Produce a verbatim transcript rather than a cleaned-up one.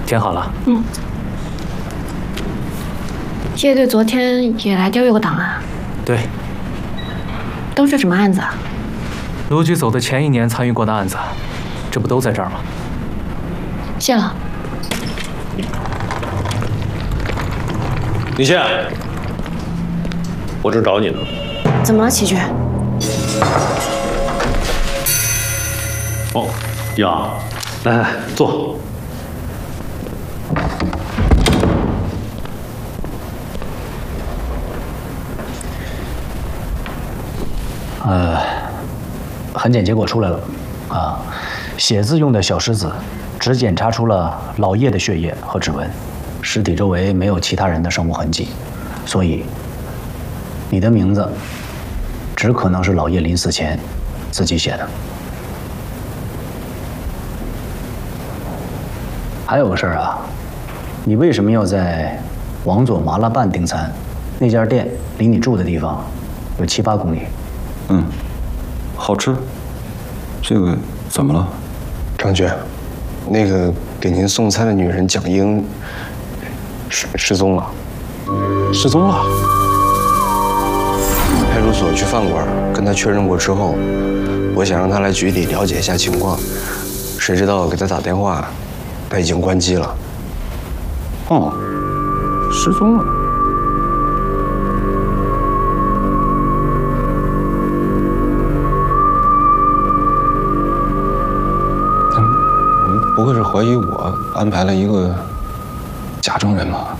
填好了。 嗯。叶队昨天也来调阅过档案。 对。 都是什么案子啊？ 卢局走的前一年参与过的案子，这不都在这儿吗？ 谢了。 李现，我这找你呢。 怎么了，齐局？ 哦，呀，来来坐。 呃，痕检结果出来了，啊，写字用的小石子，只检查出了老叶的血液和指纹，尸体周围没有其他人的生物痕迹，所以你的名字只可能是老叶临死前自己写的。还有个事儿啊，你为什么要在王佐麻辣拌订餐？那家店离你住的地方有七八公里。 嗯，好吃。这个怎么了？ 张局，那个给您送餐的女人蒋英失失踪了。 失踪了？ 派出所去饭馆跟她确认过之后，我想让她来局里了解一下情况，谁知道给她打电话，她已经关机了。 哦，失踪了。不会是怀疑我安排了一个假证人吗？